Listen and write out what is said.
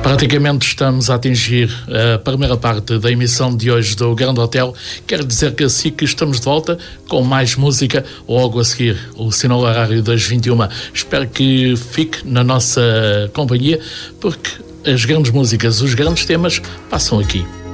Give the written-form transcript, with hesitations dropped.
Praticamente estamos a atingir a primeira parte da emissão de hoje do Grande Hotel. Quero dizer que assim que estamos de volta com mais música, logo a seguir o sinal horário das 21. Espero que fique na nossa companhia, porque as grandes músicas, os grandes temas passam aqui.